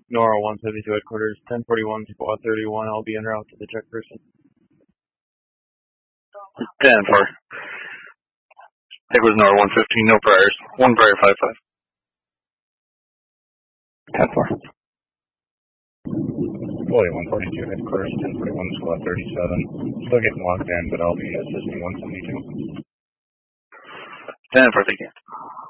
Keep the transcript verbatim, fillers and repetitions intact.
Nora one seventy-two headquarters, ten forty-one squad thirty-one, I'll be en route to the check person. ten four. It was Nora one fifteen, no priors. one prior five five. ten four. Fully one forty-two headquarters, ten forty-one squad thirty-seven. Still getting locked in, but I'll be assisting one seventy-two. ten four, thank you.